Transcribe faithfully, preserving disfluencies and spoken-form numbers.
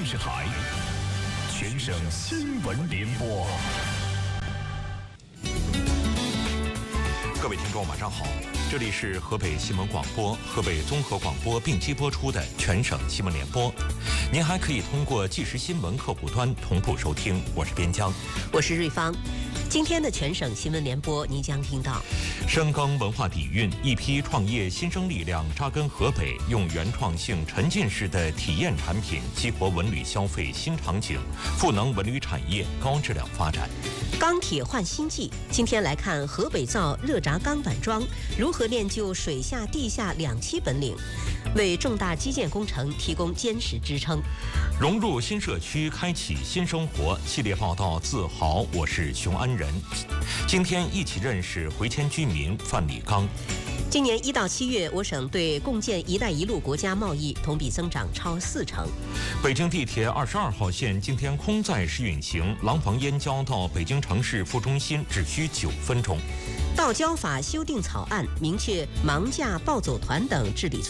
视台，全省新闻联播。 各位听众，晚上好，这里是河北新闻广播、河北综合广播并机播出的全省新闻联播。您还可以通过即时新闻客户端同步收听。我是边疆， 我是瑞芳。今天的全省新闻联播，您将听到： 深耕文化底蕴，一批创业新生力量扎根河北，用原创性、沉浸式的体验产品激活文旅消费新场景，赋能文旅产业高质量发展。 钢铁换新纪，今天来看河北造热轧钢板桩如何练就水下、地下两栖本领，为重大基建工程提供坚实支撑。 融入新社区，开启新生活系列报道，自豪，我是熊安人。今天一起认识回迁居民范礼刚。 今年一到七月，我省对共建“一带一路”国家贸易同比增长超四成。 北京地铁二十二号线今天空载试运行，廊坊燕郊到北京城市副中心只需九分钟。 道交法修订草案明确盲驾暴走团等治理